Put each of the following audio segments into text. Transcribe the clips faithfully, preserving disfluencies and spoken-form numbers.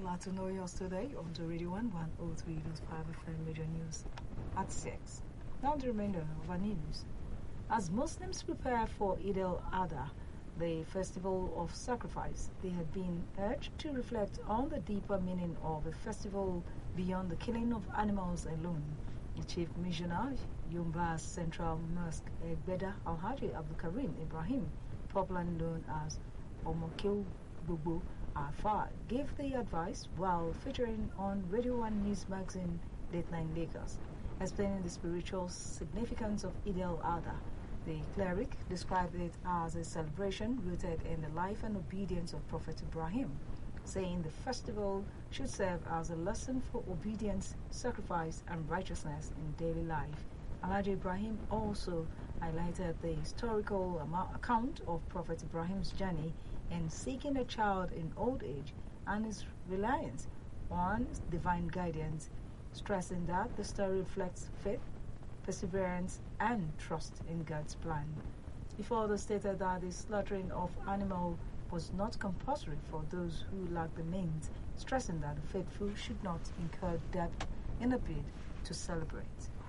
glad to know yours today on the Radio one one oh three point five F M Major News at six. Now the remainder of our news. As Muslims prepare for Eid al-Adha, the festival of sacrifice, they have been urged to reflect on the deeper meaning of the festival beyond the killing of animals alone. The Chief Missioner, Yumba's Central Mosque, Egbeda Alhaji Abdul Karim Ibrahim, popularly known as Omokil Bubu Afar, gave the advice while featuring on Radio one News Magazine Dateline Lagos, explaining the spiritual significance of Eid al-Adha. The cleric described it as a celebration rooted in the life and obedience of Prophet Ibrahim, saying the festival should serve as a lesson for obedience, sacrifice, and righteousness in daily life. Alhaji Ibrahim also highlighted the historical account of Prophet Ibrahim's journey in seeking a child in old age and his reliance on divine guidance, stressing that the story reflects faith, perseverance, and trust in God's plan. He further stated that the slaughtering of animal was not compulsory for those who lack the means, stressing that the faithful should not incur debt in a bid to celebrate.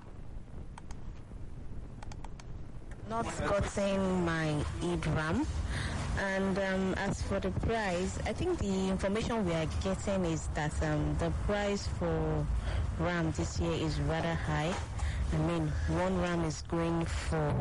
Not gotten my Eid ram, and um, as for the price, I think the information we are getting is that um, the price for ram this year is rather high. I mean, one ram is going for